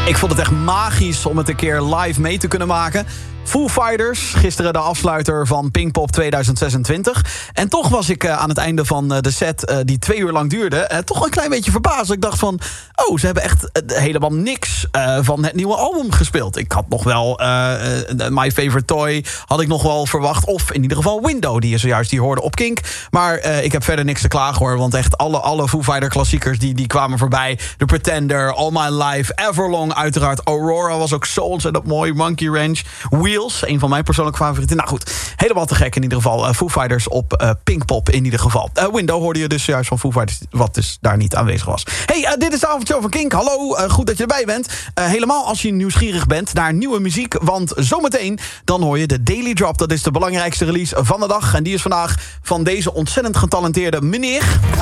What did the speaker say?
Ik vond het echt magisch om het een keer live mee te kunnen maken. Foo Fighters, gisteren de afsluiter van Pinkpop 2026. En toch was ik aan het einde van de set, die 2 uur lang duurde, toch een klein beetje verbaasd. Ik dacht van, ze hebben echt helemaal niks van het nieuwe album gespeeld. Ik had nog wel My Favorite Toy, had ik nog wel verwacht. Of in ieder geval Window, die je zojuist hier hoorde op Kink. Maar ik heb verder niks te klagen hoor, want echt alle Foo Fighter klassiekers die kwamen voorbij. The Pretender, All My Life, Everlong uiteraard. Aurora was ook zo ontzettend mooi. Monkey Ranch, Wheels, een van mijn persoonlijke favorieten. Nou goed, helemaal te gek in ieder geval. Foo Fighters op Pinkpop in ieder geval. Window hoorde je dus juist van Foo Fighters, wat dus daar niet aanwezig was. Hey, dit is de avondshow van Kink. Hallo, goed dat je erbij bent. Helemaal als je nieuwsgierig bent naar nieuwe muziek, want zometeen dan hoor je de Daily Drop. Dat is de belangrijkste release van de dag. En die is vandaag van deze ontzettend getalenteerde meneer.